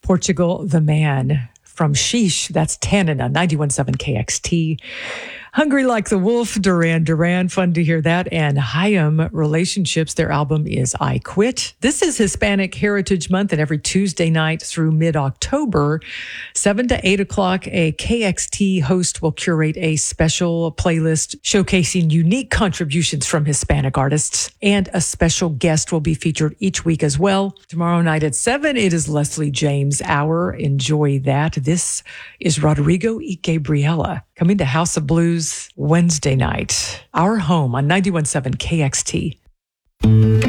Portugal the Man from Sheesh. That's Tanana, 91.7 KXT. Hungry Like the Wolf, Duran Duran. Fun to hear that. And Hayam Relationships, their album is I Quit. This is Hispanic Heritage Month, and every Tuesday night through mid-October, 7 to 8 o'clock, a KXT host will curate a special playlist showcasing unique contributions from Hispanic artists, and a special guest will be featured each week as well. Tomorrow night at 7, it is Leslie James' Hour. Enjoy that. This is Rodrigo y Gabriela coming to House of Blues Wednesday night. Our home on 91.7 KXT.